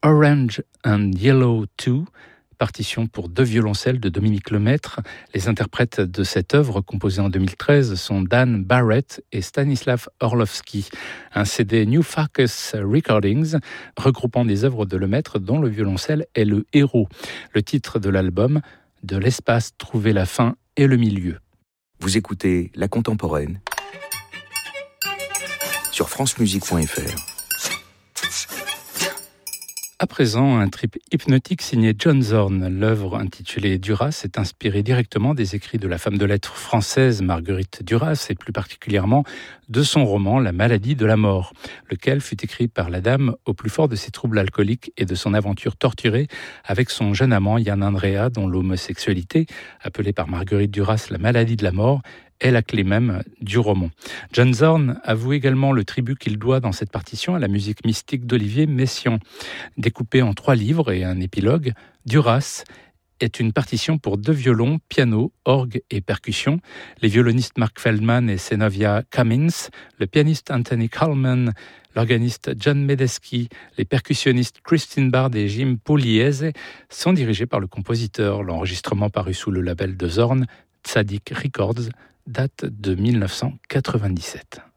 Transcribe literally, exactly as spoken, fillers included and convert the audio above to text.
Orange and Yellow deux, partition pour deux violoncelles de Dominique Lemaître. Les interprètes de cette œuvre, composée en deux mille treize, sont Dan Barrett et Stanislav Orlovsky. Un C D New Focus Recordings regroupant des œuvres de Lemaître dont le violoncelle est le héros. Le titre de l'album, De l'espace trouver la fin et le milieu. Vous écoutez La Contemporaine sur francemusique point f r. À présent, un trip hypnotique signé John Zorn. L'œuvre intitulée Duras est inspirée directement des écrits de la femme de lettres française Marguerite Duras et plus particulièrement de son roman La maladie de la mort, lequel fut écrit par la dame au plus fort de ses troubles alcooliques et de son aventure torturée avec son jeune amant Yann Andrea, dont l'homosexualité, appelée par Marguerite Duras la maladie de la mort, est la clé même du roman. John Zorn avoue également le tribut qu'il doit dans cette partition à la musique mystique d'Olivier Messiaen. Découpée en trois livres et un épilogue, Duras est une partition pour deux violons, piano, orgue et percussion. Les violonistes Mark Feldman et Zenovia Cummins, le pianiste Anthony Coleman, l'organiste John Medeski, les percussionnistes Christine Bard et Jim Pugliese sont dirigés par le compositeur. L'enregistrement paru sous le label de Zorn, Tzadik Records, date de mille neuf cent quatre-vingt-dix-sept.